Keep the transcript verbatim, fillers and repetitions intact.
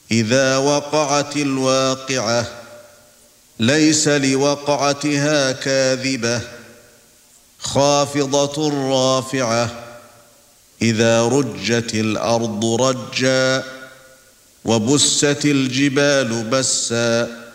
إذا وقعت الواقعة ليس لوقعتها كاذبة خافضة رافعة إذا رجت الأرض رجا وبست الجبال بسا